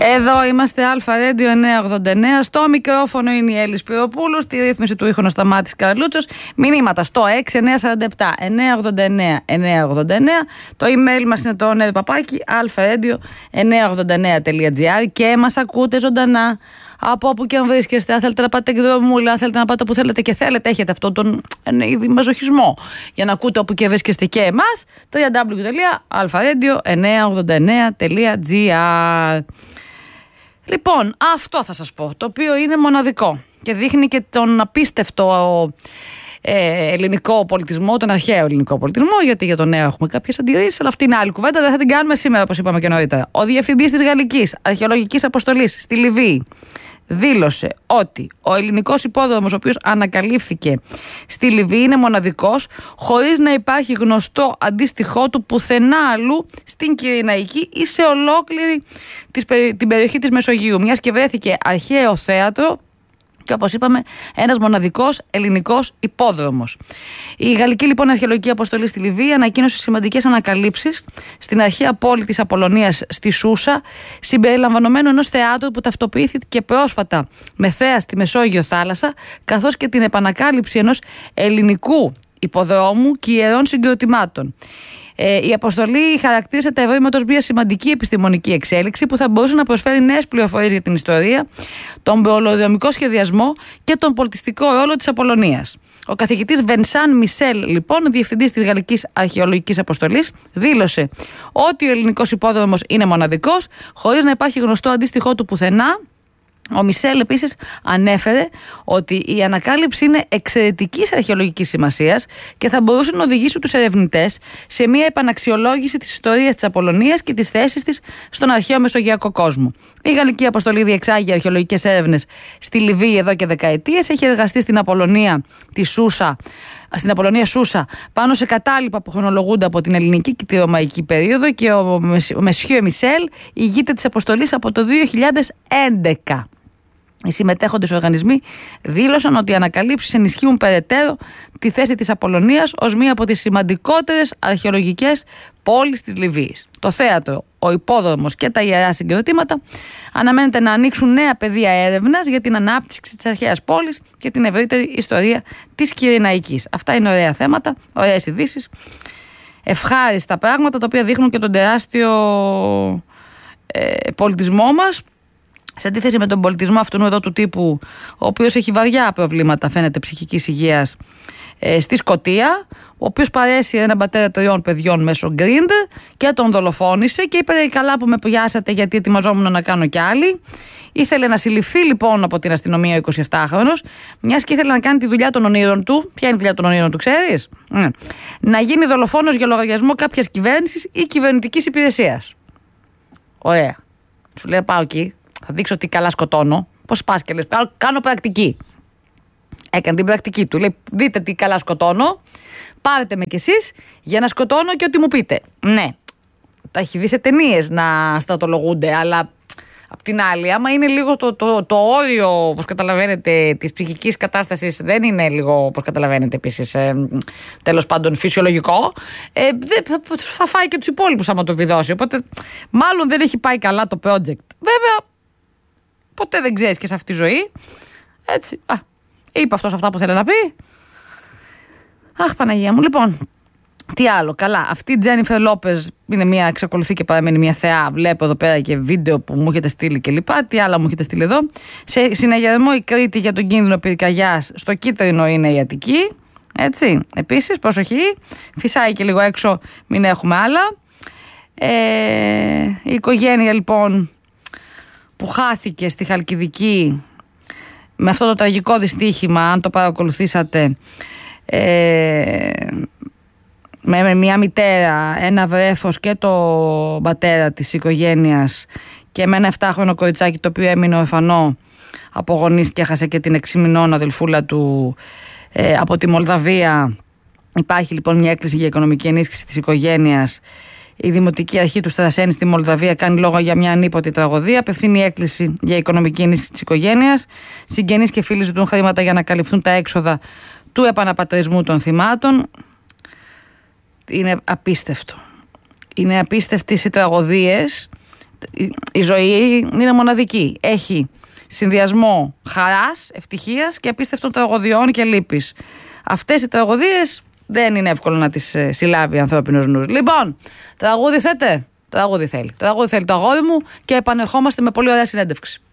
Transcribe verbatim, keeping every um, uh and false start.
Εδώ είμαστε Α Radio εννιακόσια ογδόντα εννέα. Στο μικρόφωνο είναι η Έλλη Σπυροπούλου. Στη ρύθμιση του ήχου Σταμάτης Καρλούτσος. Μηνύματα στο έξι εννιά τέσσερα επτά εννιακόσια ογδόντα εννέα εννιακόσια ογδόντα εννέα. Το email μας είναι το νεοπαπάκι αλφα-radio εννιακόσια ογδόντα εννέα τελεία τζι άρ και μας ακούτε ζωντανά από όπου και αν βρίσκεστε. Αν θέλετε να πάτε εκδρομούλα, αν θέλετε να πάτε όπου θέλετε και θέλετε, έχετε αυτόν τον είδη μαζοχισμό για να ακούτε όπου και βρίσκεστε και εμάς. double-u double-u double-u τελεία αλφα-radio εννιακόσια ογδόντα εννέα τελεία τζι άρ. Λοιπόν, αυτό θα σας πω, το οποίο είναι μοναδικό και δείχνει και τον απίστευτο ε, ελληνικό πολιτισμό, τον αρχαίο ελληνικό πολιτισμό, γιατί για τον νέο έχουμε κάποιες αντιρρήσεις, αλλά αυτή είναι άλλη κουβέντα, δεν θα την κάνουμε σήμερα, όπως είπαμε και νωρίτερα. Ο διευθυντής της Γαλλικής Αρχαιολογικής Αποστολής στη Λιβύη δήλωσε ότι ο ελληνικός υπόδρομος, ο οποίος ανακαλύφθηκε στη Λιβύη, είναι μοναδικός, χωρίς να υπάρχει γνωστό αντίστοιχό του πουθενά αλλού στην Κυρηναϊκή ή σε ολόκληρη την περιοχή της Μεσογείου, μιας και βρέθηκε αρχαίο θέατρο και, όπως είπαμε, ένας μοναδικός ελληνικός υπόδρομος. Η Γαλλική λοιπόν Αρχαιολογική Αποστολή στη Λιβύη ανακοίνωσε σημαντικές ανακαλύψεις στην αρχαία πόλη της Απολωνίας στη Σούσα, συμπεριλαμβανομένου ενός θεάτρου που ταυτοποιήθηκε πρόσφατα με θέα στη Μεσόγειο θάλασσα, καθώς και την επανακάλυψη ενός ελληνικού υποδρόμου και ιερών συγκροτημάτων. Ε, η αποστολή χαρακτήρισε τα ευρήματα ως μια σημαντική επιστημονική εξέλιξη που θα μπορούσε να προσφέρει νέες πληροφορίες για την ιστορία, τον προολοδρομικό σχεδιασμό και τον πολιτιστικό ρόλο της Απολωνίας. Ο καθηγητής Βενσάν Μισελ, λοιπόν, διευθυντής της Γαλλικής Αρχαιολογικής Αποστολής, δήλωσε ότι ο ελληνικός υπόδρομος είναι μοναδικός, χωρίς να υπάρχει γνωστό αντίστοιχό του πουθενά. Ο Μισελ επίσης ανέφερε ότι η ανακάλυψη είναι εξαιρετικής αρχαιολογικής σημασίας και θα μπορούσε να οδηγήσει τους ερευνητές σε μια επαναξιολόγηση της ιστορίας της Απολωνίας και της θέσης της στον αρχαίο μεσογειακό κόσμο. Η Γαλλική Αποστολή διεξάγει αρχαιολογικές έρευνες στη Λιβύη εδώ και δεκαετίες. Έχει εργαστεί στην Απολωνία τη Σούσα. Στην Απολωνία Σούσα πάνω σε κατάλοιπα που χρονολογούνται από την ελληνική και τη ρωμαϊκή περίοδο και ο Μεσχιό Μισελ ηγείται της αποστολής από το δύο χιλιάδες έντεκα. Οι συμμετέχοντες οργανισμοί δήλωσαν ότι οι ανακαλύψεις ενισχύουν περαιτέρω τη θέση της Απολωνίας ως μία από τις σημαντικότερες αρχαιολογικές πόλεις της Λιβύης. Το θέατρο, ο υπόδρομος και τα ιερά συγκροτήματα αναμένεται να ανοίξουν νέα πεδία έρευνας για την ανάπτυξη της αρχαίας πόλης και την ευρύτερη ιστορία της Κυρηναϊκής. Αυτά είναι ωραία θέματα, ωραίες ειδήσεις, ευχάριστα πράγματα, τα οποία δείχνουν και τον τεράστιο ε, πολιτισμό μας. Σε αντίθεση με τον πολιτισμό αυτού εδώ του τύπου, ο οποίος έχει βαριά προβλήματα, φαίνεται, ψυχικής υγείας, ε, στη Σκωτία, ο οποίος παρέσυρε έναν πατέρα τριών παιδιών μέσω Grindr και τον δολοφόνησε και είπε: καλά που με πιάσατε, γιατί ετοιμαζόμουν να κάνω κι άλλη. Ήθελε να συλληφθεί λοιπόν από την αστυνομία ο εικοσιεπτάχρονος, μιας και ήθελε να κάνει τη δουλειά των ονείρων του. Ποια είναι η δουλειά των ονείρων του, ξέρεις? Mm. Να γίνει δολοφόνος για λογαριασμό κάποιας κυβέρνησης ή κυβερνητικής υπηρεσίας. Ωραία. Σου λέει: πάω εκεί. Θα δείξω τι καλά σκοτώνω. Πώς πας και λες: κάνω πρακτική. Έκανε την πρακτική του. Λέει: δείτε τι καλά σκοτώνω. Πάρετε με κι εσείς για να σκοτώνω και ό,τι μου πείτε. Ναι, τα έχει δει σε ταινίες να στρατολογούνται, αλλά απ' την άλλη, άμα είναι λίγο το, το, το όριο, όπως καταλαβαίνετε, της ψυχικής κατάστασης, δεν είναι λίγο, όπως καταλαβαίνετε επίσης, ε, τέλος πάντων φυσιολογικό, ε, θα, θα φάει και τους υπόλοιπους άμα το βιδώσει. Οπότε, μάλλον δεν έχει πάει καλά το project. Βέβαια, ποτέ δεν ξέρεις και σε αυτή τη ζωή. Έτσι. Α, είπε αυτός αυτά που θέλει να πει. Αχ, Παναγία μου. Λοιπόν, τι άλλο. Καλά. Αυτή η Τζένιφερ Λόπεζ είναι μια, εξακολουθεί και παραμένει μια θεά. Βλέπω εδώ πέρα και βίντεο που μου έχετε στείλει και λοιπά. Τι άλλα μου έχετε στείλει εδώ. Σε συναγερμό η Κρήτη για τον κίνδυνο πυρκαγιάς. Στο κίτρινο είναι η Αττική. Έτσι. Επίσης, προσοχή. Φυσάει και λίγο έξω, μην έχουμε άλλα. Ε, η οικογένεια λοιπόν που χάθηκε στη Χαλκιδική με αυτό το τραγικό δυστύχημα, αν το παρακολουθήσατε, ε, με, με μια μητέρα, ένα βρέφος και το πατέρα της οικογένειας και με ένα εφτάχρονο κοριτσάκι το οποίο έμεινε ορφανό από γονείς και έχασε και την εξήμηνών αδελφούλα του ε, από τη Μολδαβία. Υπάρχει λοιπόν μια έκκληση για οικονομική ενίσχυση της οικογένειας. Η Δημοτική Αρχή του Στρασένη στη Μολδαβία κάνει λόγο για μια ανίποτη τραγωδία. Απευθύνει έκκληση για οικονομική ενίσχυση της οικογένειας. Συγγενείς και φίλοι ζητούν χρήματα για να καλυφθούν τα έξοδα του επαναπατρισμού των θυμάτων. Είναι απίστευτο. Είναι απίστευτες οι τραγωδίες η ζωή είναι μοναδική. Έχει συνδυασμό χαράς, ευτυχίας και απίστευτων τραγωδιών και λύπης. Αυτές οι τραγωδίες δεν είναι εύκολο να τις συλλάβει ο ανθρώπινος νους. Λοιπόν, τραγούδι θέτε. Τραγούδι θέλει. Τραγούδι θέλει το αγόρι μου και επανερχόμαστε με πολύ ωραία συνέντευξη.